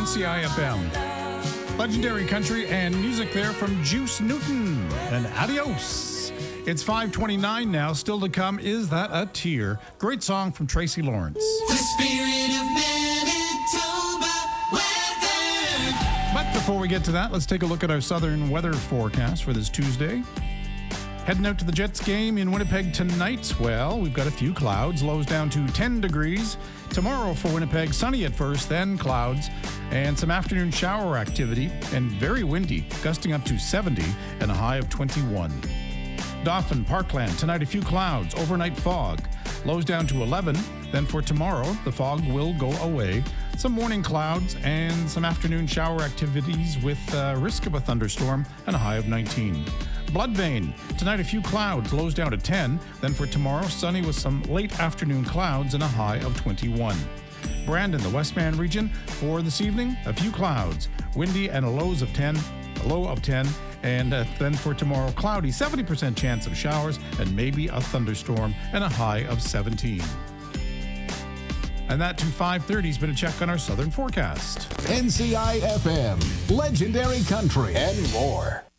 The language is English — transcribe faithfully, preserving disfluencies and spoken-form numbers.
N C I F M. Legendary country and music there from Juice Newton and Adios. It's five twenty-nine now. Still to come, Is That a Tear? Great song from Tracy Lawrence. The spirit of Manitoba weather. But before we get to that, let's take a look at our southern weather forecast for this Tuesday. Heading out to the Jets game in Winnipeg tonight. Well, we've got a few clouds, lows down to ten degrees. Tomorrow for Winnipeg, sunny at first, then clouds, and some afternoon shower activity, and very windy, gusting up to seventy and a high of twenty-one. Dauphin, Parkland, tonight a few clouds, overnight fog, lows down to eleven. Then for tomorrow, the fog will go away. Some morning clouds and some afternoon shower activities with uh, risk of a thunderstorm and a high of nineteen. Bloodvein, tonight a few clouds, lows down to ten. Then for tomorrow, sunny with some late afternoon clouds and a high of twenty-one. Brandon, the Westman region, for this evening, a few clouds, windy and a lows of ten, a low of ten. And uh, then for tomorrow, cloudy, seventy percent chance of showers and maybe a thunderstorm and a high of seventeen. And that to five thirty has been a check on our southern forecast. N C I F M, legendary country and more.